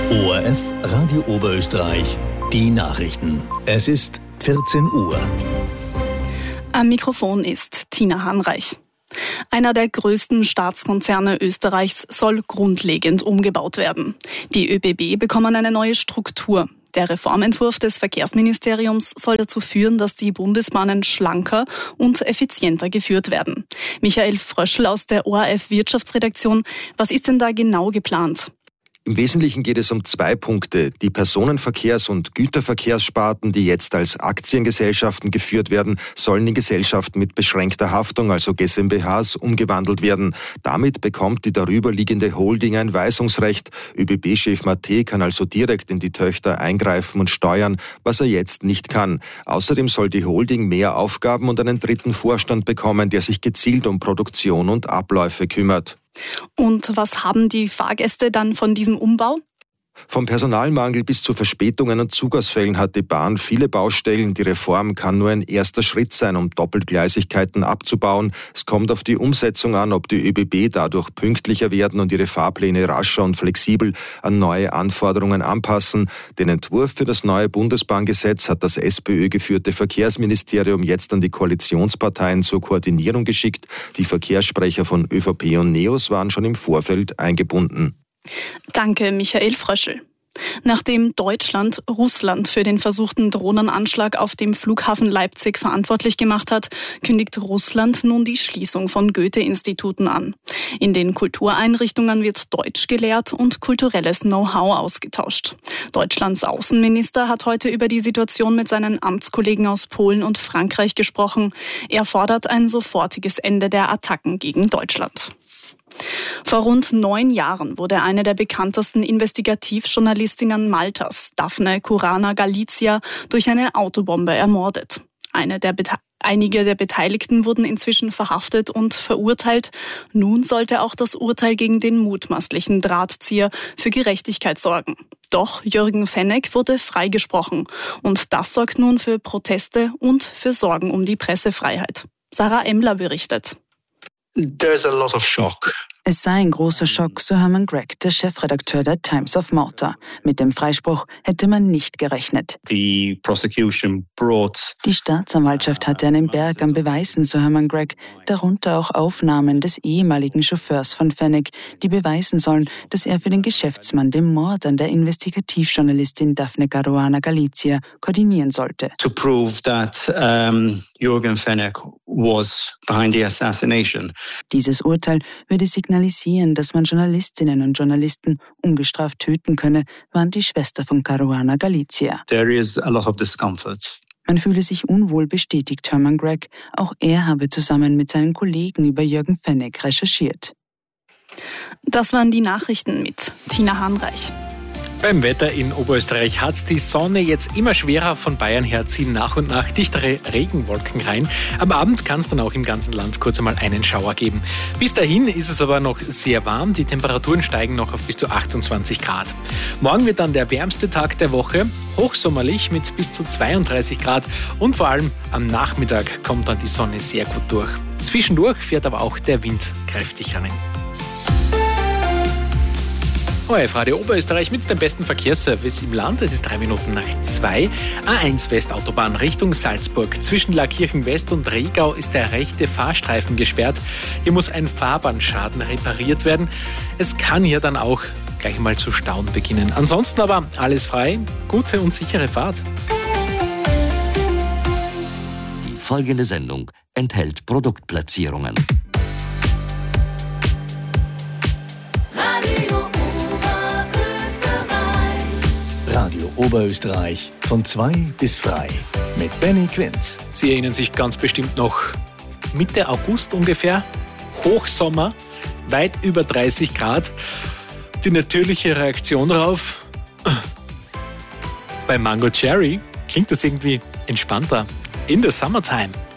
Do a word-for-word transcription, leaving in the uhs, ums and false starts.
O R F Radio Oberösterreich, die Nachrichten. Es ist vierzehn Uhr. Am Mikrofon ist Tina Hanreich. Einer der größten Staatskonzerne Österreichs soll grundlegend umgebaut werden. Die ÖBB bekommen eine neue Struktur. Der Reformentwurf des Verkehrsministeriums soll dazu führen, dass die Bundesbahnen schlanker und effizienter geführt werden. Michael Fröschl aus der O R F Wirtschaftsredaktion, was ist denn da genau geplant? Im Wesentlichen geht es um zwei Punkte. Die Personenverkehrs- und Güterverkehrssparten, die jetzt als Aktiengesellschaften geführt werden, sollen in Gesellschaften mit beschränkter Haftung, also GmbHs, umgewandelt werden. Damit bekommt die darüberliegende Holding ein Weisungsrecht. ÖBB-Chef Maté kann also direkt in die Töchter eingreifen und steuern, was er jetzt nicht kann. Außerdem soll die Holding mehr Aufgaben und einen dritten Vorstand bekommen, der sich gezielt um Produktion und Abläufe kümmert. Und was haben die Fahrgäste dann von diesem Umbau? Vom Personalmangel bis zu Verspätungen und Zugausfällen hat die Bahn viele Baustellen. Die Reform kann nur ein erster Schritt sein, um Doppelgleisigkeiten abzubauen. Es kommt auf die Umsetzung an, ob die ÖBB dadurch pünktlicher werden und ihre Fahrpläne rascher und flexibel an neue Anforderungen anpassen. Den Entwurf für das neue Bundesbahngesetz hat das SPÖ-geführte Verkehrsministerium jetzt an die Koalitionsparteien zur Koordinierung geschickt. Die Verkehrssprecher von ÖVP und NEOS waren schon im Vorfeld eingebunden. Danke, Michael Fröschl. Nachdem Deutschland Russland für den versuchten Drohnenanschlag auf dem Flughafen Leipzig verantwortlich gemacht hat, kündigt Russland nun die Schließung von Goethe-Instituten an. In den Kultureinrichtungen wird Deutsch gelehrt und kulturelles Know-how ausgetauscht. Deutschlands Außenminister hat heute über die Situation mit seinen Amtskollegen aus Polen und Frankreich gesprochen. Er fordert ein sofortiges Ende der Attacken gegen Deutschland. Vor rund neun Jahren wurde eine der bekanntesten Investigativjournalistinnen Maltas, Daphne Caruana Galizia, durch eine Autobombe ermordet. Eine der Bete- Einige der Beteiligten wurden inzwischen verhaftet und verurteilt. Nun sollte auch das Urteil gegen den mutmaßlichen Drahtzieher für Gerechtigkeit sorgen. Doch Jürgen Fenech wurde freigesprochen. Und das sorgt nun für Proteste und für Sorgen um die Pressefreiheit. Sarah Emmler berichtet. There's a lot of shock. Es sei ein großer Schock, so Herman Gregg, der Chefredakteur der Times of Malta. Mit dem Freispruch hätte man nicht gerechnet. The prosecution brought Die Staatsanwaltschaft hatte einen Berg an Beweisen, so Herman Gregg, darunter auch Aufnahmen des ehemaligen Chauffeurs von Fenech, die beweisen sollen, dass er für den Geschäftsmann den Mord an der Investigativjournalistin Daphne Caruana Galizia koordinieren sollte. to prove that um, Jürgen Fenech was behind the assassination. Dieses Urteil würde signalisieren, dass man Journalistinnen und Journalisten ungestraft töten könne, warnt die Schwester von Caruana Galizia. There is a lot of discomfort. Man fühle sich unwohl, bestätigt Herman Gregg. Auch er habe zusammen mit seinen Kollegen über Jürgen Fenech recherchiert. Das waren die Nachrichten mit Tina Hanreich. Beim Wetter in Oberösterreich hat die Sonne jetzt immer schwerer. Von Bayern her ziehen nach und nach dichtere Regenwolken rein. Am Abend kann es dann auch im ganzen Land kurz einmal einen Schauer geben. Bis dahin ist es aber noch sehr warm. Die Temperaturen steigen noch auf bis zu achtundzwanzig Grad. Morgen wird dann der wärmste Tag der Woche. Hochsommerlich mit bis zu zweiunddreißig Grad. Und vor allem am Nachmittag kommt dann die Sonne sehr gut durch. Zwischendurch fährt aber auch der Wind kräftig rein. O R F Radio Oberösterreich mit dem besten Verkehrsservice im Land. Es ist drei Minuten nach zwei. A eins Westautobahn Richtung Salzburg. Zwischen Laakirchen West und Regau ist der rechte Fahrstreifen gesperrt. Hier muss ein Fahrbahnschaden repariert werden. Es kann hier dann auch gleich mal zu stauen beginnen. Ansonsten aber alles frei. Gute und sichere Fahrt. Die folgende Sendung enthält Produktplatzierungen. Radio Oberösterreich von zwei bis frei mit Benny Quinz. Sie erinnern sich ganz bestimmt noch Mitte August ungefähr. Hochsommer, weit über dreißig Grad. Die natürliche Reaktion darauf. Bei Mango Cherry klingt das irgendwie entspannter. In the summertime.